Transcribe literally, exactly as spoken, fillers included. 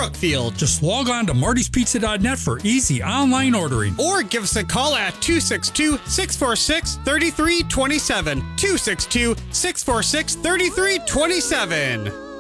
Brookfield. Just log on to martys pizza dot net for easy online ordering. Or give us a call at two six two, six four six, three three two seven. two six two, six four six, three three two seven.